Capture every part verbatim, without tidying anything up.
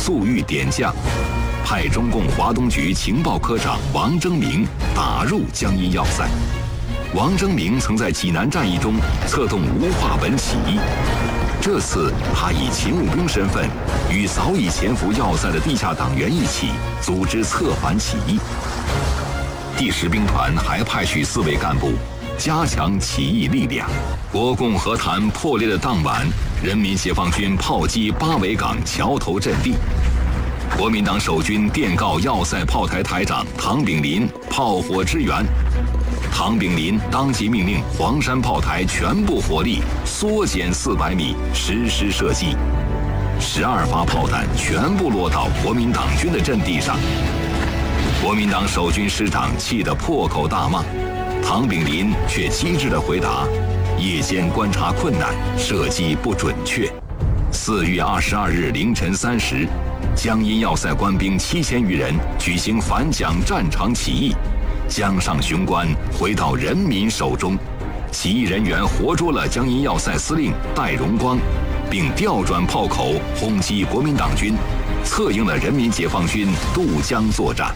粟裕点将，派中共华东局情报科长王征明打入江阴要塞。王征明曾在济南战役中策动吴化文起义，这次他以勤务兵身份，与早已潜伏要塞的地下党员一起组织策反起义。第十兵团还派去四位干部，加强起义力量。国共和谈破裂的当晚，人民解放军炮击八尾岗桥头阵地。国民党守军电告要塞炮台台长唐炳麟炮火支援，唐炳麟当即命令黄山炮台全部火力缩减四百米，实施射击。十二发炮弹全部落到国民党军的阵地上。国民党守军师长气得破口大骂，唐炳麟却机智地回答：夜间观察困难，射击不准确。四月二十二日凌晨三时，江阴要塞官兵七千余人举行反蒋战场起义，江上雄关回到人民手中。起义人员活捉了江阴要塞司令戴荣光，并调转炮口轰击国民党军，策应了人民解放军渡江作战。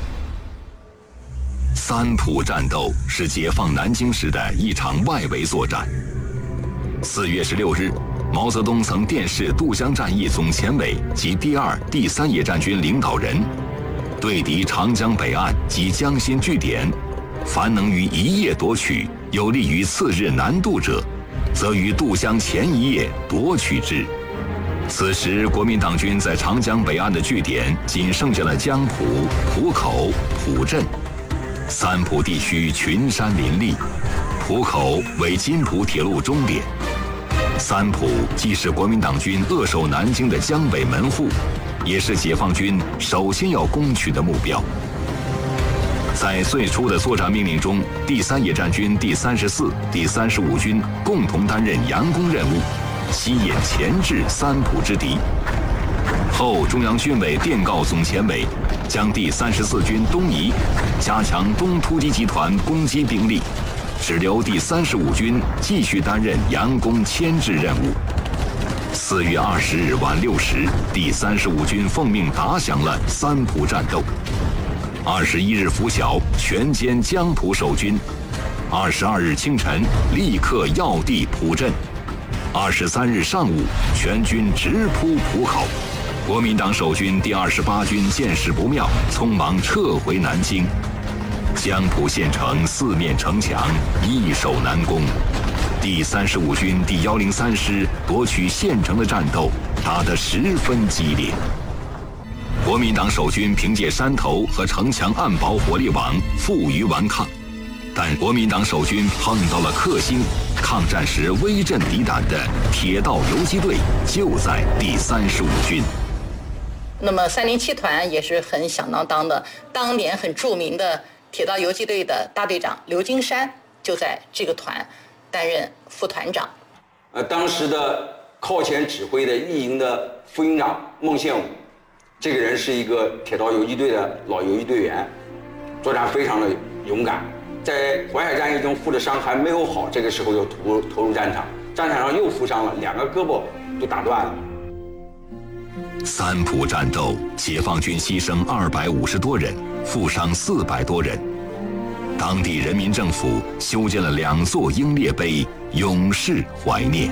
三浦战斗是解放南京时的一场外围作战。四月十六日，毛泽东曾电示渡江战役总前委及第二、第三野战军领导人，对敌长江北岸及江心据点，凡能于一夜夺取，有利于次日南渡者，则于渡江前一夜夺取之。此时，国民党军在长江北岸的据点仅剩下了江浦、浦口、浦镇。三浦地区群山林立，浦口为津浦铁路终点。三浦既是国民党军扼守南京的江北门户，也是解放军首先要攻取的目标。在最初的作战命令中，第三野战军第三十四、第三十五军共同担任佯攻任务，吸引钳制三浦之敌。后中央军委电告总前委，将第三十四军东移，加强东突击集团攻击兵力，只留第三十五军继续担任佯攻牵制任务。四月二十日晚六时，第三十五军奉命打响了三浦战斗。二十一日拂晓，全歼江浦守军。二十二日清晨，立刻要地浦镇。二十三日上午，全军直扑浦口。国民党守军第二十八军见势不妙，匆忙撤回南京。江浦县城四面城墙，易守难攻。第三十五军第一零三师夺取县城的战斗打得十分激烈。国民党守军凭借山头和城墙暗堡火力网负隅顽抗，但国民党守军碰到了克星，抗战时威震敌胆的铁道游击队就在第三十五军。 那么三零七团也是很响当当的，当年很著名的铁道游击队的大队长刘金山就在这个团担任副团长。 呃，当时的靠前指挥的一营的副营长孟宪武，这个人是一个铁道游击队的老游击队员，作战非常的勇敢。在淮海战役中负的伤还没有好，这个时候又投投入战场，战场上又负伤了，两个胳膊都打断了。 三浦战斗，解放军牺牲二百五十多人，负伤四百多人。当地人民政府修建了两座英烈碑，永世怀念。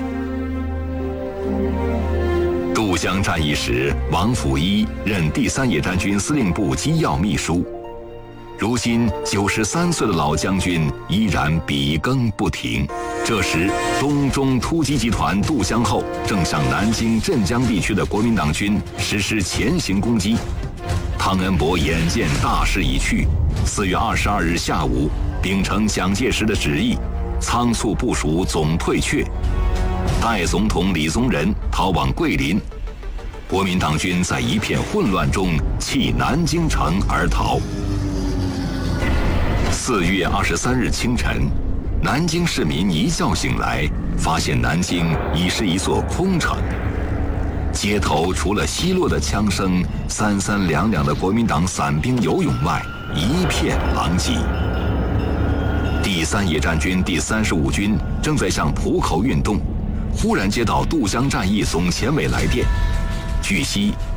渡江战役时，王辅一任第三野战军司令部机要秘书。如今九十三岁的老将军依然笔耕不停。这时，东中突击集团渡江后，正向南京镇江地区的国民党军实施前行攻击。汤恩伯眼见大势已去，四月二十二日下午，秉承蒋介石的旨意，仓促部署总退却。代总统李宗仁逃往桂林，国民党军在一片混乱中弃南京城而逃。四月二十三日清晨，南京市民一觉醒来，发现南京已是一座空城。街头除了稀落的枪声、三三两两的国民党散兵游勇外，一片狼藉。第三野战军第三十五军正在向浦口运动，忽然接到渡江战役总前委来电，据悉